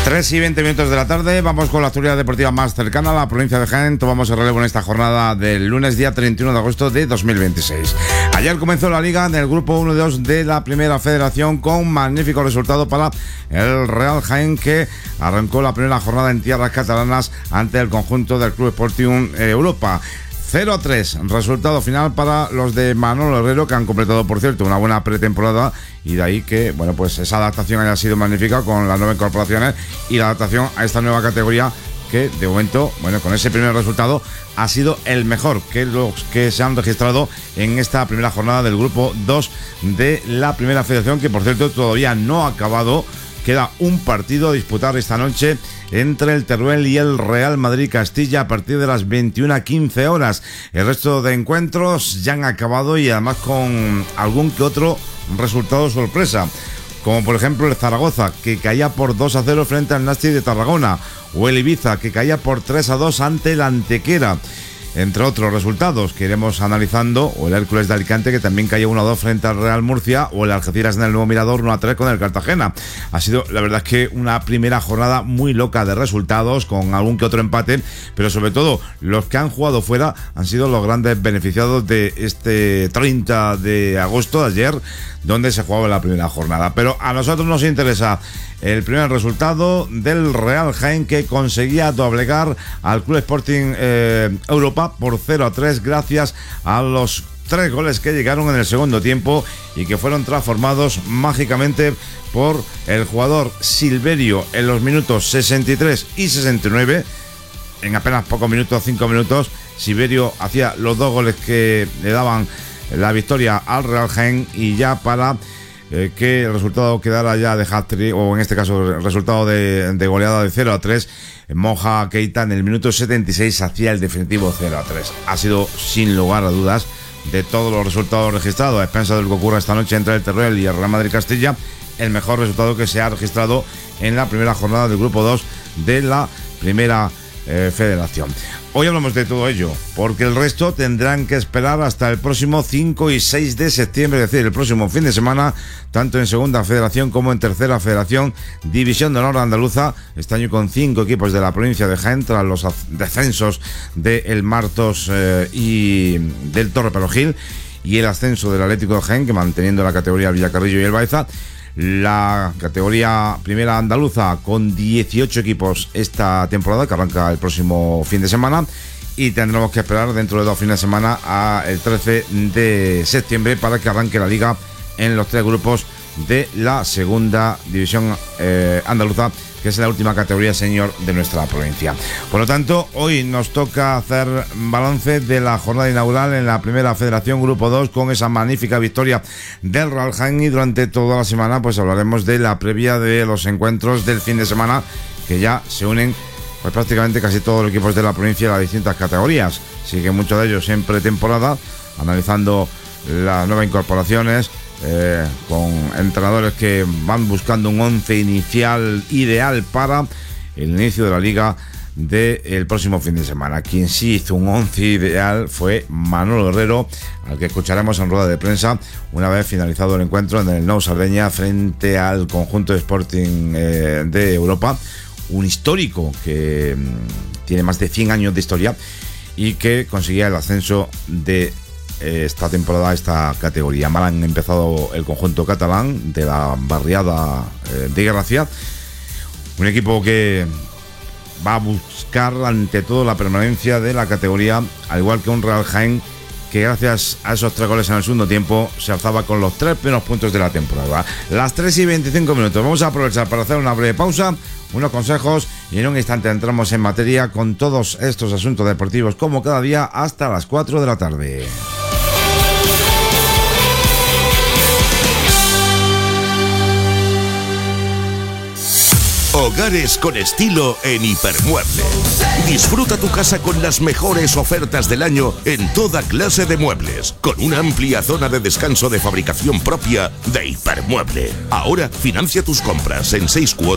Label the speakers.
Speaker 1: 3:20 de la tarde, vamos con la actualidad deportiva más cercana a la provincia de Jaén. Tomamos el relevo en esta jornada del lunes, día 31 de agosto de 2026. Ayer comenzó la Liga en el grupo 1 y 2 de la Primera Federación con magnífico resultado para el Real Jaén, que arrancó la primera jornada en tierras catalanas ante el conjunto del Club Sporting Europa. 0-3, resultado final para los de Manolo Herrero, que han completado, por cierto, una buena pretemporada, y de ahí que, bueno, pues esa adaptación haya sido magnífica con las nuevas incorporaciones y la adaptación a esta nueva categoría, que de momento, bueno, con ese primer resultado ha sido el mejor que los que se han registrado en esta primera jornada del grupo 2 de la Primera Federación, que por cierto todavía no ha acabado. Queda un partido a disputar esta noche entre el Teruel y el Real Madrid Castilla a partir de las 21:15 horas. El resto de encuentros ya han acabado, y además con algún que otro resultado sorpresa, como por ejemplo el Zaragoza, que caía por 2-0 frente al Nasti de Tarragona, o el Ibiza, que caía por 3-2 ante el Antequera, entre otros resultados que iremos analizando, o el Hércules de Alicante, que también cayó 1-2 frente al Real Murcia, o el Algeciras en el Nuevo Mirador 1-3 con el Cartagena. Ha sido, la verdad, es que una primera jornada muy loca de resultados, con algún que otro empate, pero sobre todo los que han jugado fuera han sido los grandes beneficiados de este 30 de agosto, ayer, donde se jugaba la primera jornada. Pero a nosotros nos interesa el primer resultado del Real Jaén, que conseguía doblegar al Club Sporting Europa por 0-3 gracias a los 3 goles que llegaron en el segundo tiempo y que fueron transformados mágicamente por el jugador Silverio en los minutos 63 y 69. En apenas pocos minutos, 5 minutos, Silverio hacía los 2 goles que le daban la victoria al Real Jaén, y ya para que el resultado quedara ya de hat-trick, o en este caso el resultado de goleada de 0-3, Moja Keita en el minuto 76 hacía el definitivo 0-3. Ha sido, sin lugar a dudas, de todos los resultados registrados, a expensas de lo que ocurra esta noche entre el Teruel y el Real Madrid Castilla, el mejor resultado que se ha registrado en la primera jornada del grupo 2 de la Primera Federación. Hoy hablamos de todo ello, porque el resto tendrán que esperar hasta el próximo 5 y 6 de septiembre, es decir, el próximo fin de semana, tanto en Segunda Federación como en Tercera Federación, División de Honor Andaluza, este año con 5 equipos de la provincia de Jaén, tras los descensos del Martos y del Torre Perogil, y el ascenso del Atlético de Jaén, que manteniendo la categoría Villacarrillo y el Baeza. La categoría primera andaluza con 18 equipos esta temporada, que arranca el próximo fin de semana, y tendremos que esperar dentro de 2 fines de semana a el 13 de septiembre para que arranque la liga en los 3 grupos de la segunda división andaluza, que es la última categoría senior de nuestra provincia. Por lo tanto, hoy nos toca hacer balance de la jornada inaugural en la Primera Federación Grupo 2 con esa magnífica victoria del Real Jaén, y durante toda la semana pues hablaremos de la previa de los encuentros del fin de semana, que ya se unen pues prácticamente casi todos los equipos de la provincia de las distintas categorías. Sigue muchos de ellos en pretemporada, analizando las nuevas incorporaciones, con entrenadores que van buscando un 11 inicial ideal para el inicio de la liga del próximo fin de semana. Quien sí hizo un 11 ideal fue Manolo Herrero, al que escucharemos en rueda de prensa una vez finalizado el encuentro en el Nou Sardeña frente al conjunto de Sporting de Europa, un histórico que tiene más de 100 años de historia y que conseguía el ascenso de esta temporada, esta categoría. Mal han empezado el conjunto catalán de la barriada de Gracia, un equipo que va a buscar ante todo la permanencia de la categoría, al igual que un Real Jaén que gracias a esos 3 goles en el segundo tiempo se alzaba con los 3 primeros puntos de la temporada. Las 3:25. Vamos a aprovechar para hacer una breve pausa, unos consejos, y en un instante entramos en materia con todos estos asuntos deportivos, como cada día, hasta las 4 de la tarde.
Speaker 2: Hogares con estilo en Hipermueble. Disfruta tu casa con las mejores ofertas del año en toda clase de muebles, con una amplia zona de descanso de fabricación propia de Hipermueble. Ahora financia tus compras en 6 cuotas